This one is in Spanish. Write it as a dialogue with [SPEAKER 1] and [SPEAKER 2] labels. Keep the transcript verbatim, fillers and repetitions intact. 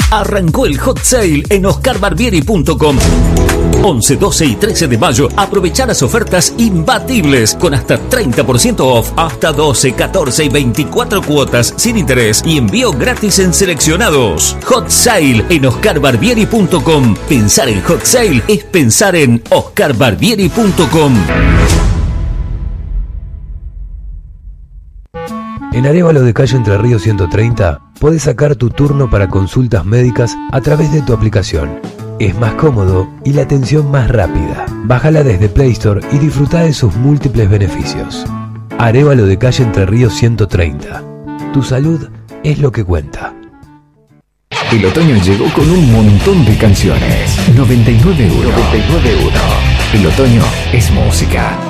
[SPEAKER 1] Arrancó el hot sale en oscar barbieri punto com. once, doce y trece de mayo, aprovechá las ofertas imbatibles con hasta treinta por ciento off, hasta doce, catorce y veinticuatro cuotas sin interés y envío gratis en seleccionados. Hot sale en oscar barbieri punto com. Pensar en hot sale es pensar en oscar barbieri punto com.
[SPEAKER 2] En Arévalo de Calle Entre Ríos ciento treinta podés sacar tu turno para consultas médicas a través de tu aplicación. Es más cómodo y la atención más rápida. Bájala desde Play Store y disfruta de sus múltiples beneficios. Arévalo de Calle Entre Ríos ciento treinta. Tu salud es lo que cuenta.
[SPEAKER 3] El otoño llegó con un montón de canciones. noventa y nueve punto uno. noventa y nueve punto uno. El otoño es música.